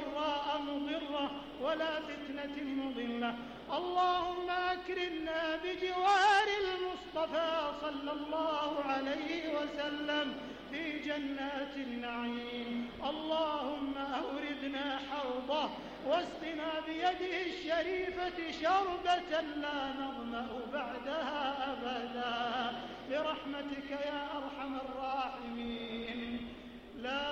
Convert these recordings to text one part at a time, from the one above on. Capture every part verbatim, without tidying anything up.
ضراء مضرة ولا فتنة مضلة. اللهم أكرمنا بجوار المصطفى صلى الله عليه وسلم في جنات النعيم. اللهم أوردنا حوضه واسقنا بيده الشريفة شربة لا نظمأ بعدها أبدا برحمتك يا أرحم الراحمين. لا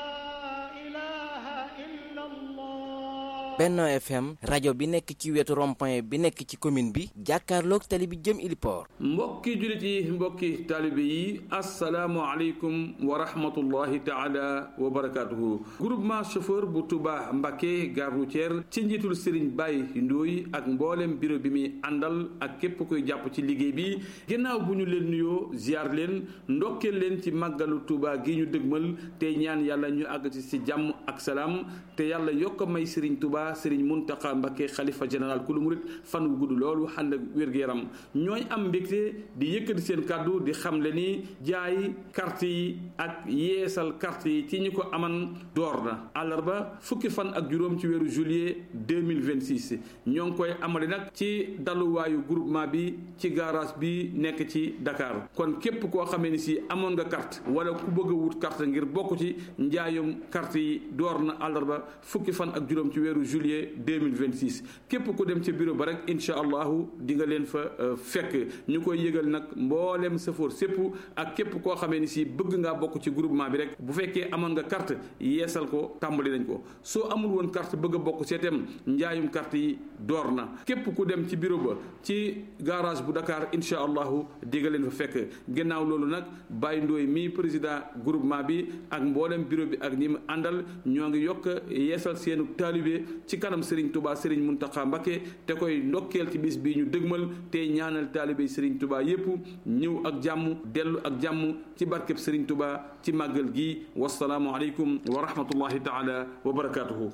إله إلا الله. Benno F M rajo bi nekk ci wetu rond-point bi nekk ci commune bi jàkkaarloog tali bi jëm Iliport. mbokki jullit yi mbokki taalibe yi assalaamu aleykum wa rahmatullahi taala wa barakatuhu. groupement chauffeur bu Touba Mbacké gare routière ci njiitul Serigne Baye Ndoye ak mboolem bureau bi muy àndal ak képp koy jàpp ci liggéey bi ginnaaw bu ñu leen nuyoo ziar leen ndokkeel leen ci màggalu Touba gi ñu dëgmal te ñaan yàlla ñu àgg ci si jàmm ak salaam te yàlla yokk may Serigne Touba Serigne Mountakha Mbacké xalifa général kulu murit fan wu gudd loolu ànd ak wér-gu-yaram ñooy am mbégte di yëkkati seen kàddu di xamle ni jaay carte yi ak yeesal carte yi ci ñi ko aman door na àllarba fukki fan ak juróom ci weeru juillet deux mille vingt-six ñoo ngi koy amale nag ci daluwaayu groupement bi ci garage bi nekk ci Dakar. kon képp koo xamee ni si amoon nga carte wala ku bëgg a wut carte ngir bokk ci njaayum carte yi door na àllarba fukki fan ak juróom ci weeru juillet deux mille vingt-six képp ku dem ca bureau ba rek incha allahu di nga leen fa fekk ñu koy yëgal nag mboolem safoor sépp ak képp koo xamee ni si bëgg ngaa bokk ci groupement bi rek bu fekkee amoon nga carte yeesal ko tàmbali nañ ko soo amul woon carte bëgg a bokk seetem njaayum carte yi door na képp ku dem ci bureau ba ci garage bu Dakar incha allahu di nga leen fa fekk. gannaaw loolu nag Baye Ndoye mi président groupement bi ak mboolem bureau bi ak ñi mu àndal ñoo ngi yokk yeesal seenu taalibe ci kanam Serigne Touba Serigne Mountakha Mbacké te koy ndokkeel ci bis bii ñu dëgmal te ñaanal taalibe Serigne Touba yépp ñëw ak jàmm dellu ak jàmm ci barkeb Serigne Touba ci màggal gi. wassalaamu aleykum wa rahmatullahi taala wa barakatuhu.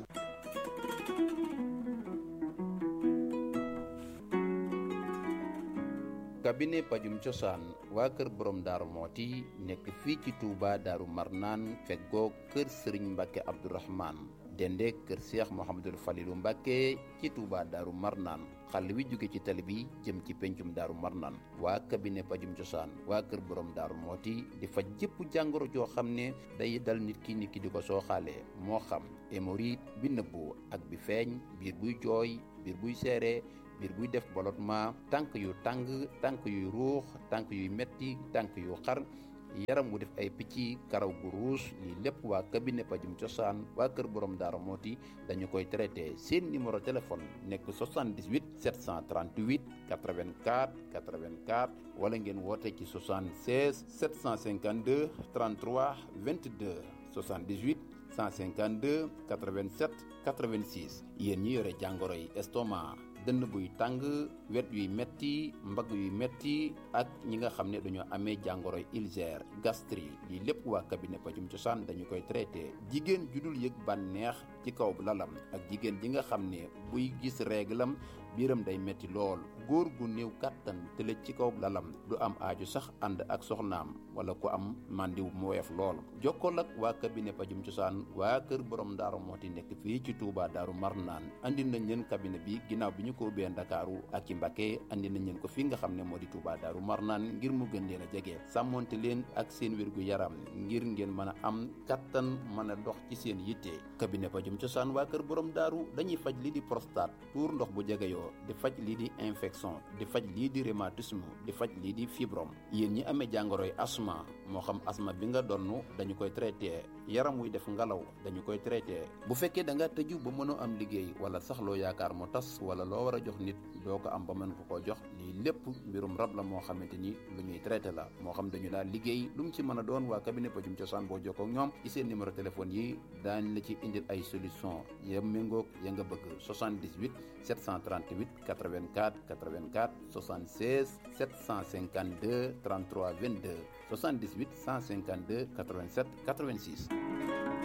cabinet pajum cosaan waa kër borom daaru mooti nekk fii ci Touba daaru marnaan feggoo kër Serigne Mbacké Abdourahmane dende kër Cheikh Mouhamadul Falilou Mbacké ci Touba daaru marnaan xàll wi jóge ci tali bi jëm ci pencum daaru marnaan waa cabinet pajum cosaan waa kër borom daaru mooti di faj jëpp jàngoro joo xam ne day dal nit ki nit ki di ko sooxaalee moo xam hémorroïde bi nëbbu ak bi feeñ biir buy jooy biir buy seere biir buy def ballottement tànk yu tàng tànk yuy ruux tànk yuy metti tànk yu xar yaram wu def ay picc karaw gu ruus lii lépp waa cabinet pajum cosaan waa kër borom daara mooti dañu koy traité seen numéro téléphone nekk soixante-dix-huit sept cent trente-huit quatre-vingt-quatre quatre-vingt-quatre wala ngeen woote ci soixante-seize sept cent cinquante-deux trente-trois vingt-deux soixante-dix-huit cent cinquante-deux quatre-vingt-sept quatre-vingt-six yéen ñi yore jàngoro yi estomac dënn buy tàng wet yuy metti mbagg yuy metti ak ñi nga xam ne dañoo amee jàngoro ulcère gastrique lii lépp waa cabinet pajum cosaan dañu koy traité jigéen ju dul yëg bànneex ci kaw lalam ak jigéen ji nga xam ne buy gis réglam biiram day metti lool góor gu néew kàttan tëlëj ci kaw lalam du am aaju sax ànd ak soxnaam wala ku am màndiw mu woyof lool jokkool ak waa cabinet pajum cosaan waa kër borom daaru mooti nekk fii ci Touba daaru marnaan andi nañ leen cabinet bi ginnaaw bi ñu ko ubbee Ndakaaru ak ci Mbacké andi nañ leen ko fii nga xam ne moo di Touba daaru marnaan ngir mu gën leen a jege sàmmonte leen ak seen wérgu yaram ngir ngeen mën a am kattan mën a dox ci seen yitte cabinet pajum cosaan waa kër borom daaru dañuy faj lii di prostate tuur ndox bu jegeyoo di faj lii di infection di faj lii di rhumatisme di faj lii di fibrome yéen ñi amee jàngoroy asma moo xam asma bi nga donn dañu koy traité yaram wuy def ngalaw dañu koy traité bu fekkee da nga tëju ba mënoo am liggéey wala sax loo yaakaar mu tas wala loo war a jox nit doo ko am ba mën ko koo jox lii lépp mbirum rab la moo xamante ni lu ñuy traité la moo xam dañu daal liggéey lu mu ci mën a doon waa cabinet pajum cosaan boo jokkoo ak ñoom ci seen numéro téléphone yi daañ la ci indil ay solution ya méngoog ya nga bëgg soixante-dix-huit sept cent trente-huit quatre-vingt-quatre quatre-vingt-quatre soixante-seize sept cent cinquante-deux trente-trois vingt-deux soixante-dix-huit cent cinquante-deux quatre-vingt-sept quatre-vingt-six